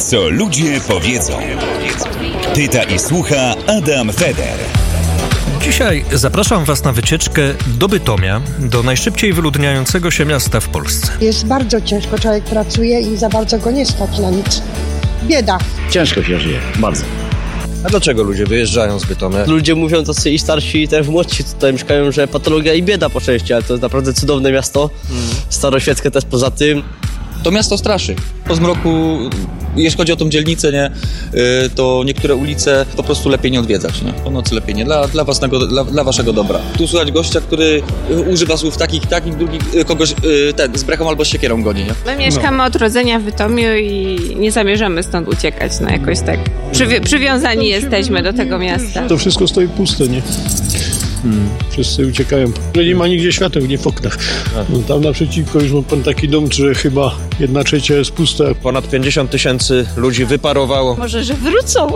Co ludzie powiedzą. Pyta i słucha Adam Feder. Dzisiaj zapraszam Was na wycieczkę do Bytomia, do najszybciej wyludniającego się miasta w Polsce. Jest bardzo ciężko, człowiek pracuje i za bardzo go nie stać na nic. Bieda. Ciężko się żyje, bardzo. A dlaczego ludzie wyjeżdżają z Bytomia? Ludzie mówią, tacy i starsi, i też młodsi tutaj mieszkają, że patologia i bieda po części, ale to jest naprawdę cudowne miasto. Staroświeckie też poza tym. To miasto straszy. Po zmroku, jeśli chodzi o tą dzielnicę, nie, to niektóre ulice po prostu lepiej nie odwiedzać, nie? Po nocy lepiej nie, dla waszego dobra. Tu słuchać gościa, który używa słów takich, drugich kogoś z brechą albo z siekierą goni, nie? My mieszkamy od rodzenia w Bytomiu i nie zamierzamy stąd uciekać, no jakoś tak. Przywiązani jesteśmy do tego miasta. To wszystko stoi puste, nie? Wszyscy uciekają. Nie ma nigdzie świateł, nie w oknach. No, tam naprzeciwko już ma pan taki dom, że chyba 1/3 jest pusta. Ponad 50 000 ludzi wyparowało. Może, że wrócą.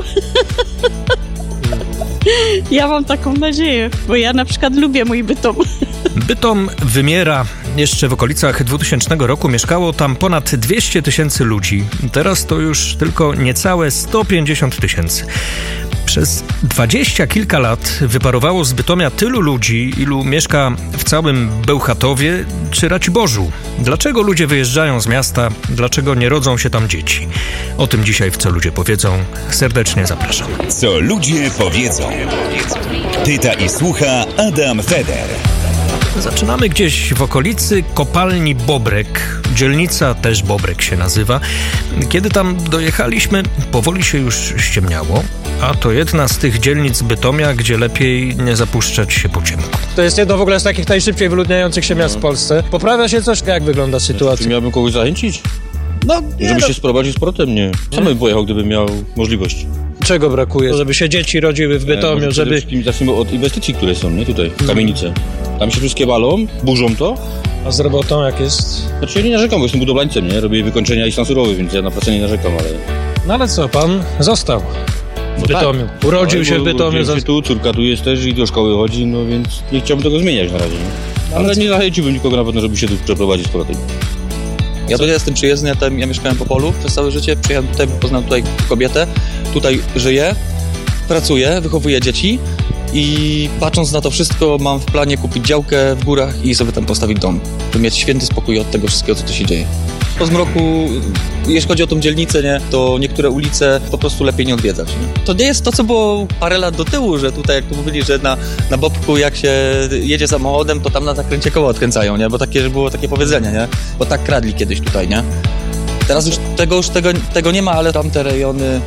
Ja mam taką nadzieję, bo ja na przykład lubię mój Bytom. Bytom wymiera. Jeszcze w okolicach 2000 roku mieszkało tam ponad 200 000 ludzi. Teraz to już tylko niecałe 150 000. Przez 20 kilka lat wyparowało z Bytomia tylu ludzi, ilu mieszka w całym Bełchatowie czy Raciborzu. Dlaczego ludzie wyjeżdżają z miasta? Dlaczego nie rodzą się tam dzieci? O tym dzisiaj w Co ludzie powiedzą. Serdecznie zapraszam. Co ludzie powiedzą. Pyta i słucha Adam Feder. Zaczynamy gdzieś w okolicy kopalni Bobrek. Dzielnica też Bobrek się nazywa. Kiedy tam dojechaliśmy, powoli się już ściemniało, a to jedna z tych dzielnic Bytomia, gdzie lepiej nie zapuszczać się po ciemku. To jest jedno w ogóle z takich najszybciej wyludniających się miast w Polsce. Poprawia się coś? Jak wygląda sytuacja? Czy miałbym kogoś zachęcić? Żeby się sprowadzić z powrotem? Nie. Sam bym pojechał, gdybym miał możliwość. Czego brakuje? Żeby się dzieci rodziły w Bytomiu, Przede wszystkim zacznijmy od inwestycji, które są, nie? Tutaj, w kamienice. Tam się wszystkie walą, burzą to. A z robotą jak jest? Znaczy ja nie narzekam, bo jestem budowlańcem, nie? Robię wykończenia i stan surowy, więc ja na pracę nie narzekam, ale... No ale co, pan został w Bytomiu. Tak. Urodził się w Bytomiu. Tu, córka tu jest też i do szkoły chodzi, no więc nie chciałbym tego zmieniać na razie, nie? Ale nie zachęciłbym nikogo na pewno, żeby się tu przeprowadzić z powrotem. Ja tutaj jestem przyjezdny, ja mieszkałem po polu przez całe życie, przyjechałem tutaj, poznałem tutaj kobietę, tutaj żyję, pracuję, wychowuję dzieci i patrząc na to wszystko mam w planie kupić działkę w górach i sobie tam postawić dom, żeby mieć święty spokój od tego wszystkiego, co tu się dzieje. Po zmroku, jeśli chodzi o tą dzielnicę, nie, to niektóre ulice po prostu lepiej nie odwiedzać. Nie? To nie jest to, co było parę lat do tyłu, że tutaj, jak tu mówili, że na Bobku jak się jedzie samochodem, to tam na zakręcie koło odkręcają, nie? Bo było takie powiedzenie, nie? Bo tak kradli kiedyś tutaj, nie? Teraz już tego nie ma, ale tamte rejony,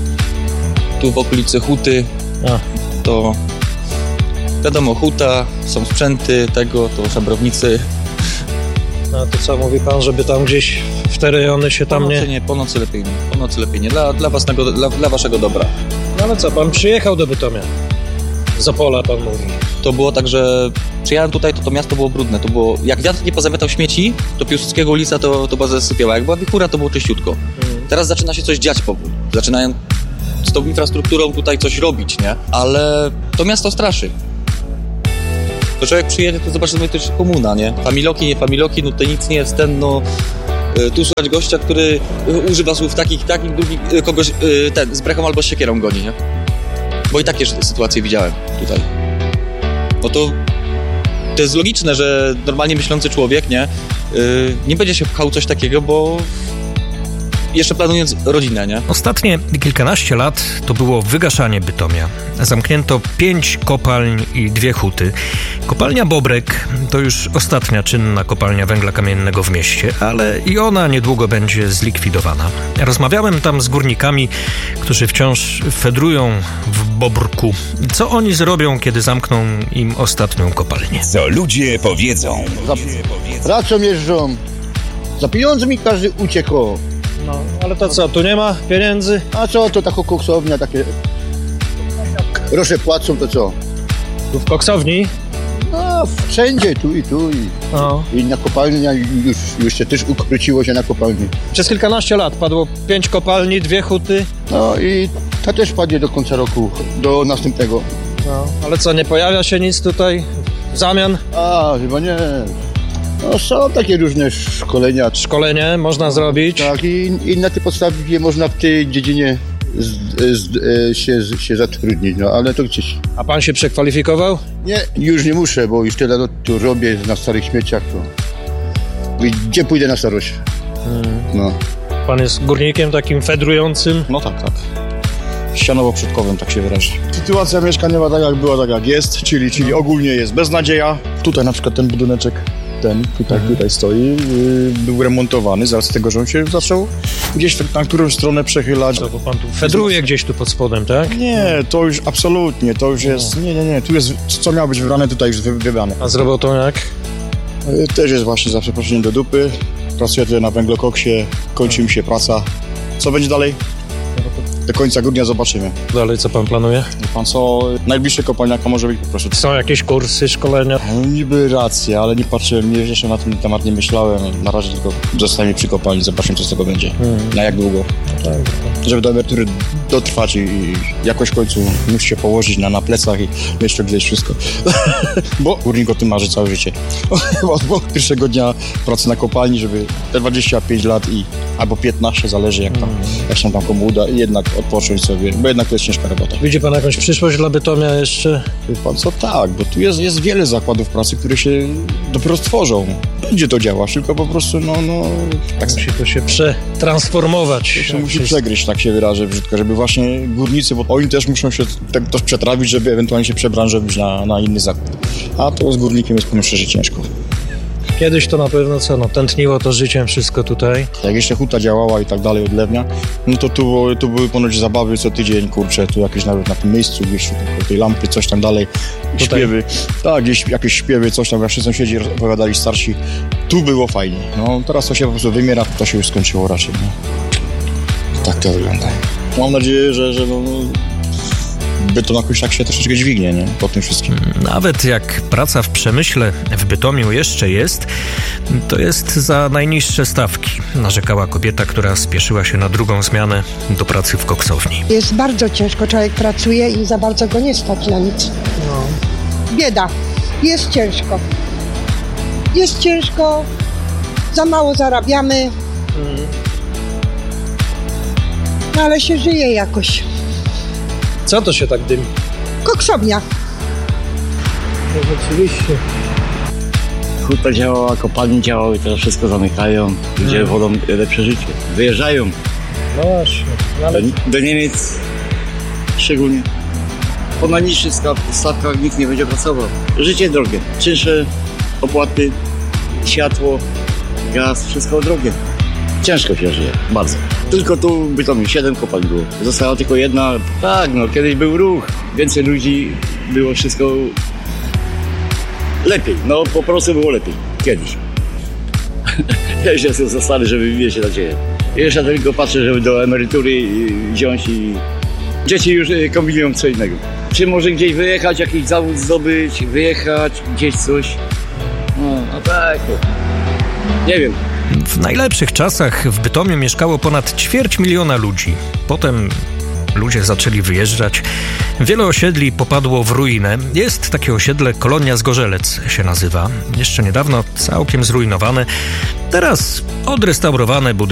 tu w okolicy Huty, to wiadomo, Huta, są sprzęty to szabrownicy. No to co mówi pan, żeby tam gdzieś w te rejony się tam Po nocy lepiej nie, dla waszego dobra. No ale co, pan przyjechał do Bytomia? Z Opola pan mówi. To było tak, że przyjechałem tutaj, to miasto było brudne, to było, jak wiatr nie pozamiatał śmieci, to Piłsudskiego ulica to była zasypiała, jak była wichura, to było czyściutko. Teraz zaczyna się coś dziać powoli, zaczynają z tą infrastrukturą tutaj coś robić, nie? Ale to miasto straszy. To człowiek przyjedzie, to zobaczy, że to jest komuna, nie? Familoki, nie familoki, no tutaj nic nie jest, tu słuchać gościa, który używa słów takich, drugich kogoś z brechą albo z siekierą goni, nie? Bo i takie sytuacje widziałem tutaj. Bo to jest logiczne, że normalnie myślący człowiek, nie będzie się pchał coś takiego, bo jeszcze planując rodzinę, nie? Ostatnie kilkanaście lat to było wygaszanie Bytomia. Zamknięto 5 kopalń i 2 huty. Kopalnia Bobrek to już ostatnia czynna kopalnia węgla kamiennego w mieście, ale i ona niedługo będzie zlikwidowana. Rozmawiałem tam z górnikami, którzy wciąż fedrują w Bobrku. Co oni zrobią, kiedy zamkną im ostatnią kopalnię? Co ludzie powiedzą. Za pracą jeżdżą. Za pieniądze mi każdy uciekł. No, ale to co, tu nie ma pieniędzy? A co, to taka koksownia, takie... Grosze płacą, to co? Tu w koksowni? No, wszędzie, tu. I na kopalnia już się też ukróciło się na kopalni. Przez kilkanaście lat padło 5 kopalni, 2 huty. No i ta też padnie do końca roku, do następnego. No, ale co, nie pojawia się nic tutaj w zamian? Chyba nie. No, są takie różne szkolenia. Szkolenie można zrobić. Tak, i na tej podstawie można w tej dziedzinie się zatrudnić, no ale to gdzieś. A pan się przekwalifikował? Nie, już nie muszę, bo już tyle tu robię na starych śmieciach, to gdzie pójdę na starość? No. Pan jest górnikiem takim fedrującym? No tak. Ścianowo-przodkowym, tak się wyrażę. Sytuacja mieszkaniowa tak jak była, tak jak jest, czyli ogólnie jest beznadzieja. Tutaj na przykład ten budyneczek, tutaj stoi, był remontowany z racji tego, że on się zaczął gdzieś na którąś stronę przechylać. Bo pan tu fedruje gdzieś tu pod spodem, tak? Nie, to już absolutnie, to już jest, nie, tu jest, co miało być wybrane, tutaj już wybrane. A z robotą jak? Też jest właśnie za przeproszeniem do dupy. Pracuję tutaj na węglokoksie, kończy mi się praca. Co będzie dalej? Do końca grudnia zobaczymy. Dalej co pan planuje? Wie pan co, najbliższe kopalniaka może być po prostu. Są jakieś kursy, szkolenia? No, niby racja, ale nie patrzyłem, jeszcze na ten temat nie myślałem. Na razie tylko zostaniemy przy kopalni, zobaczymy co z tego będzie. Na jak długo. Żeby do emerytury dotrwać i jakoś w końcu musi się położyć na plecach i jeszcze gdzieś wszystko. Bo górnik o tym marzy całe życie. Bo pierwszego dnia pracy na kopalni, żeby te 25 lat albo 15, zależy jak się tam komu uda, i jednak odpocząć sobie, bo jednak to jest ciężka robota. Widzi pan jakąś przyszłość dla Bytomia jeszcze? Wie pan co, tak, bo tu jest wiele zakładów pracy, które się dopiero stworzą. Będzie to działać, tylko po prostu tak musi to się przetransformować. To się musi przegryźć, tak się wyrażę brzydko, żeby właśnie górnicy, bo oni też muszą się też przetrawić, żeby ewentualnie się przebranżowić na inny zakład. A to z górnikiem jest pomyślę, że ciężko. Kiedyś to na pewno tętniło to życiem wszystko tutaj. Jak jeszcze huta działała i tak dalej, odlewnia, no to tu były ponoć zabawy co tydzień, kurczę, tu jakieś nawet na tym miejscu, gdzieś tej lampy, coś tam dalej, tutaj. Śpiewy. Tak, gdzieś jakieś śpiewy, coś tam, właśnie sąsiedzi opowiadali starsi. Tu było fajnie. No teraz to się po prostu wymiera, to się już skończyło raczej. No. Tak to wygląda. Mam nadzieję, że Bytom jakoś tak się troszeczkę dźwignie, nie? Po tym wszystkim. Nawet jak praca w przemyśle w Bytomiu jeszcze jest, to jest za najniższe stawki, narzekała kobieta, która spieszyła się na drugą zmianę do pracy w koksowni. Jest bardzo ciężko, człowiek pracuje i za bardzo go nie stać na nic. Bieda. Jest ciężko. Jest ciężko, za mało zarabiamy, no ale się żyje jakoś. Co to się tak dymi? Koksownia. No rzeczywiście. Huta działała, kopalnie działały, teraz wszystko zamykają. Ludzie wodą lepsze życie. Wyjeżdżają. No właśnie. Do Niemiec szczególnie. Po najniższych stawkach nikt nie będzie pracował. Życie drogie. Czynsze, opłaty, światło, gaz, wszystko drogie. Ciężko się żyje, bardzo. Tylko tu w Bytomiu 7 kopalń było. Została tylko jedna. Tak, kiedyś był ruch. Więcej ludzi, było wszystko lepiej. Po prostu było lepiej. Kiedyś. Ja już jestem za stary, żeby mieć nadzieję. Jeszcze tylko patrzę, żeby do emerytury wziąć i dzieci już kombinują co innego. Czy może gdzieś wyjechać, jakiś zawód zdobyć, wyjechać, gdzieś coś. No tak. Nie wiem. W najlepszych czasach w Bytomiu mieszkało ponad 250 000 ludzi. Potem ludzie zaczęli wyjeżdżać. Wiele osiedli popadło w ruinę. Jest takie osiedle Kolonia Zgorzelec się nazywa. Jeszcze niedawno całkiem zrujnowane. Teraz odrestaurowane budynki.